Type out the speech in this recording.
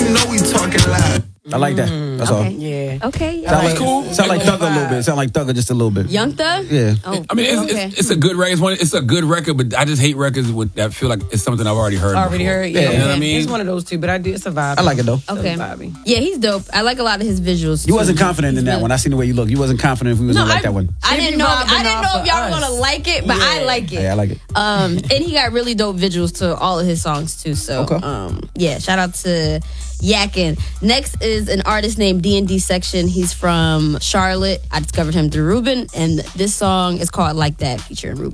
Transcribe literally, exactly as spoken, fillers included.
you know we talking loud. I like that. That's okay. all. Yeah. Okay. Sound like, cool. sound like Thugger a little bit. Sound like Thugger just a little bit. Young Thug? Yeah. Oh, I mean, it's, okay. it's, it's a good record. It's, one, it's a good record, but I just hate records with that feel like it's something I've already heard. Already before. heard. Yeah. You know what I mean? It's one of those two, but I do. It's a vibe. I like it though. Okay. It's vibey. Yeah, he's dope. I like a lot of his visuals. You too. wasn't confident He's in that really- one. I seen the way you look. You wasn't confident if we was No, gonna like I, that one. I She didn't be know. I vibing didn't know off if y'all of were gonna us. like it, but I Yeah. like it. Yeah, I like it. Um, and he got really dope visuals to all of his songs too. So, Okay. um, yeah, shout out to Yakin. Next is an artist named D and D Section. He's from Charlotte. I discovered him through Ruben, and this song is called "Like That" featuring Ruben.